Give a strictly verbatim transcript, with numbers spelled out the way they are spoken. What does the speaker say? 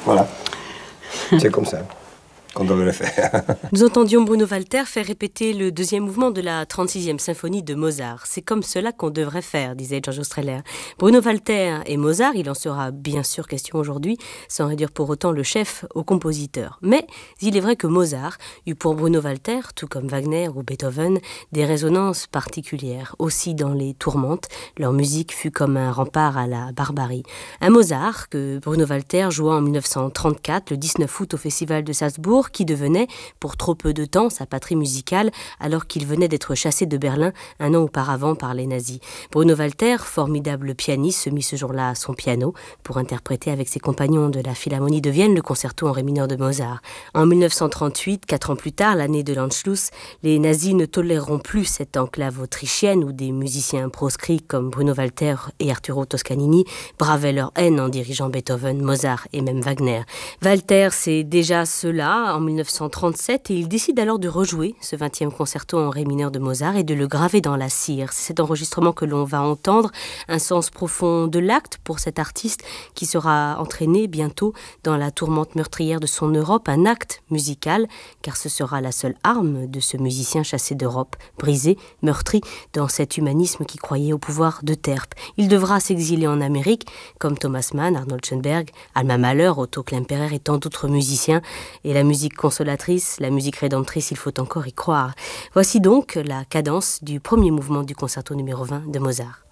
Voilà. C'est comme ça qu'on devrait le faire. Nous entendions Bruno Walter faire répéter le deuxième mouvement de la trente-sixième symphonie de Mozart. C'est comme cela qu'on devrait faire, disait Giorgio Strehler. Bruno Walter et Mozart, il en sera bien sûr question aujourd'hui, sans réduire pour autant le chef au compositeur. Mais il est vrai que Mozart eut pour Bruno Walter, tout comme Wagner ou Beethoven, des résonances particulières. Aussi dans les tourmentes, leur musique fut comme un rempart à la barbarie. Un Mozart que Bruno Walter joua en mille neuf cent trente-quatre, le dix-neuf août au Festival de Salzbourg, qui devenait, pour trop peu de temps, sa patrie musicale, alors qu'il venait d'être chassé de Berlin un an auparavant par les nazis. Bruno Walter, formidable pianiste, se mit ce jour-là à son piano pour interpréter avec ses compagnons de la Philharmonie de Vienne le concerto en ré mineur de Mozart. En mille neuf cent trente-huit, quatre ans plus tard, l'année de l'Anschluss, les nazis ne toléreront plus cette enclave autrichienne où des musiciens proscrits comme Bruno Walter et Arturo Toscanini bravaient leur haine en dirigeant Beethoven, Mozart et même Wagner. Walter, c'est déjà cela en mille neuf cent trente-sept et il décide alors de rejouer ce vingtième concerto en ré mineur de Mozart et de le graver dans la cire. C'est cet enregistrement que l'on va entendre, un sens profond de l'acte pour cet artiste qui sera entraîné bientôt dans la tourmente meurtrière de son Europe, un acte musical, car ce sera la seule arme de ce musicien chassé d'Europe, brisé, meurtri dans cet humanisme qui croyait au pouvoir de Terp. Il devra s'exiler en Amérique, comme Thomas Mann, Arnold Schoenberg, Alma Mahler, Otto Klemperer et tant d'autres musiciens, et la musique consolatrice, la musique rédemptrice, il faut encore y croire. Voici donc la cadence du premier mouvement du concerto numéro vingt de Mozart.